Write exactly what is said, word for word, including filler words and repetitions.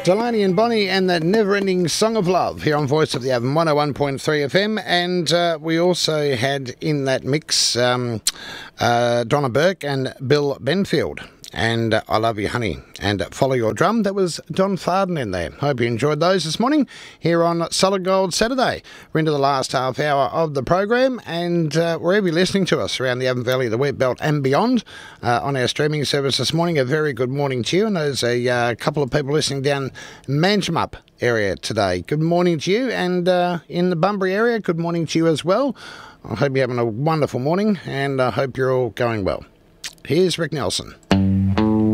Delaney and Bonnie and that never-ending Song of Love here on Voice of the Avon one oh one point three F M. And uh, we also had in that mix um, uh, Donna Burke and Bill Benfield. And uh, I Love You Honey and Follow Your Drum. That was Don Farden in there. Hope you enjoyed those this morning here on Solid Gold Saturday. We're into the last half hour of the program, and uh, wherever you're listening to us around the Avon Valley, the Wheat Belt and beyond uh, on our streaming service this morning, a very good morning to you. And there's a uh, couple of people listening down Manjimup area today. Good morning to you. And uh, in the Bunbury area, good morning to you as well. I hope you're having a wonderful morning, and I hope you're all going well. Here's Rick Nelson.